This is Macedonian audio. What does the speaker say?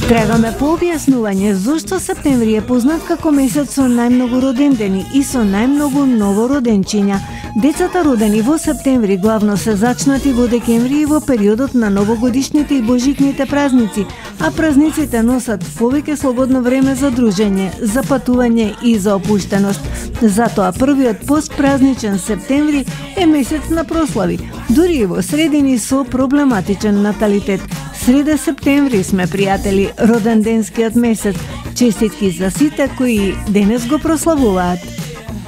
Требаме по објаснување зошто септември е познат како месец со најмногу родендени и со најмногу новороденчиња. Децата родени во септември главно се зачнати во декември и во периодот на новогодишните и божикните празници, а празниците носат повеќе слободно време за дружење, за патување и за опуштеност. Затоа првиот постпразничен септември е месец на прослави, дури и во средини со проблематичен наталитет. Среде септември сме, пријатели, роденденскиот месец. Честитки за сите кои денес го прославуваат.